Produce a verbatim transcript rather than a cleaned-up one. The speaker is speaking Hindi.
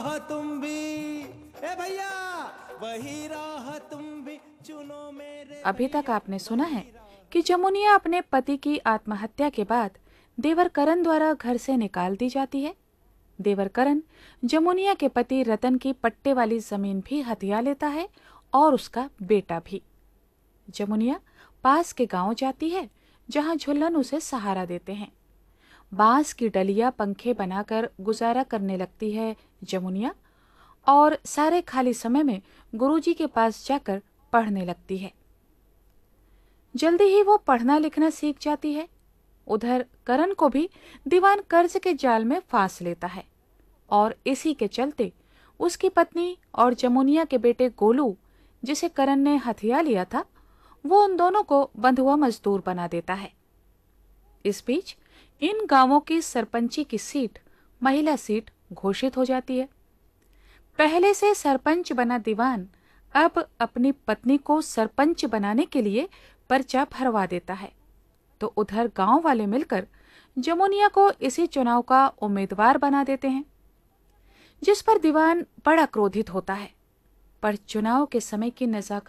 राह तुम भी, ए भैया वही राह तुम भी चुनो मेरे। अभी तक आपने सुना है कि जमुनिया अपने पति की आत्महत्या के बाद देवर करण द्वारा घर से निकाल दी जाती है। देवर करण जमुनिया के पति रतन की पट्टे वाली जमीन भी हथिया लेता है और उसका बेटा भी। जमुनिया पास के गांव जाती है जहां झुल्लन उसे सहारा देते हैं। बांस की डलिया पंखे बनाकर गुजारा करने लगती है जमुनिया और सारे खाली समय में गुरुजी के पास जाकर पढ़ने लगती है। जल्दी ही वो पढ़ना लिखना सीख जाती है। उधर करण को भी दीवान कर्ज के जाल में फांस लेता है और इसी के चलते उसकी पत्नी और जमुनिया के बेटे गोलू, जिसे करण ने हथिया लिया था, वो उन दोनों को बंधुआ मजदूर बना देता है। इस बीच इन गांवों की सरपंची की सीट महिला सीट घोषित हो जाती है। पहले से सरपंच बना दीवान अब अपनी पत्नी को सरपंच बनाने के लिए पर्चा भरवा देता है, तो उधर गांव वाले मिलकर जमुनिया को इसी चुनाव का उम्मीदवार बना देते हैं, जिस पर दीवान बड़ा क्रोधित होता है। पर चुनाव के समय की नजाकत